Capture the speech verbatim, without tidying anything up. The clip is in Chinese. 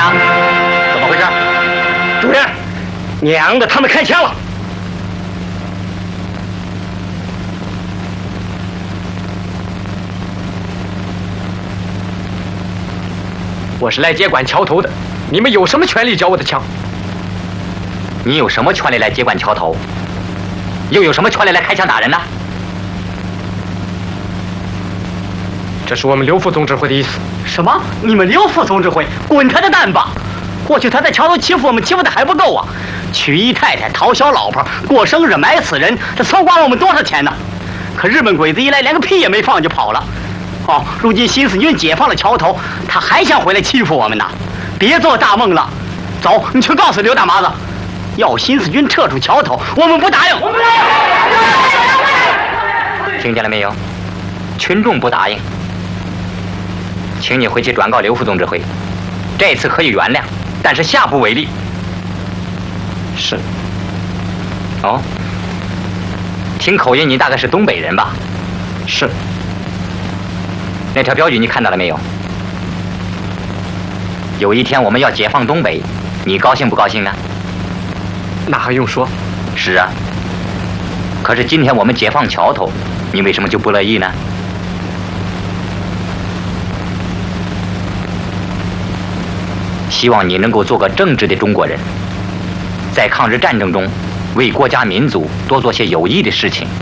长，怎么回事？ 主任，娘的，他们开枪了！ 我是来接管桥头的，你们有什么权利缴我的枪？ 你有什么权利来接管桥头？又有什么权利来开枪打人呢？ 这是我们刘副总指挥的意思。 什么？你们刘副总指挥？滚他的蛋吧！过去他在桥头欺负我们，欺负的还不够啊！娶姨太太，讨小老婆，过生日，埋死人，这搜刮了我们多少钱呢？可日本鬼子一来，连个屁也没放就跑了。哦，如今新四军解放了桥头，他还想回来欺负我们呢！别做大梦了，走，你去告诉刘大麻子，要新四军撤出桥头，我们不答应。我们听见了没有？群众不答应，请你回去转告刘副总指挥，这次可以原谅，但是下不为例。 是。 哦，听口音，你大概是东北人吧？ 是。 那条标语你看到了没有？有一天我们要解放东北，你高兴不高兴呢？ 那还用说？ 是啊。可是今天我们解放桥头，你为什么就不乐意呢？希望你能够做个正直的中国人，在抗日战争中为国家民族多做些有益的事情。